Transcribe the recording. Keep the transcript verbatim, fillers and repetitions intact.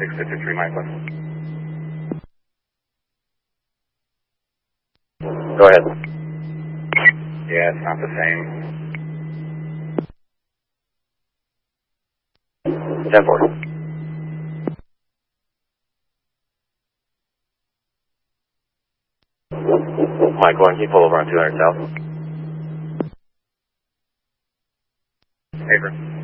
six fifty-three, Mike. Go ahead. Yeah, it's not the same. ten four. Mike one, can you pull over on two hundred south? Paper.